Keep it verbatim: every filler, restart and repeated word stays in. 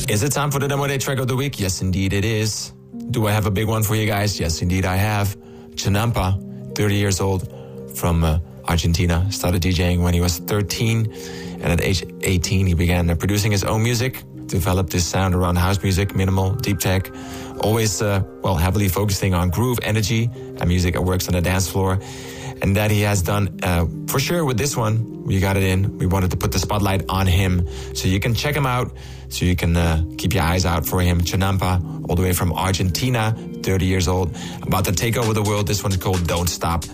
Is it time for the Demo Day track of the week? Yes, indeed it is. Do I have a big one for you guys? Yes, indeed I have. Chinampa, thirty years old, from uh, Argentina. Started DJing when he was thirteen, and at age eighteen he began uh, producing his own music. Developed his sound around house music, minimal, deep tech. Always, uh, well, heavily focusing on groove, energy, and music that works on the dance floor. And that he has done, uh, for sure with this one. We got it in. We wanted to put the spotlight on him. So you can check him out. So you can uh, keep your eyes out for him. Chinampa, all the way from Argentina, thirty years old. About to take over the world. This one's called Don't Stop.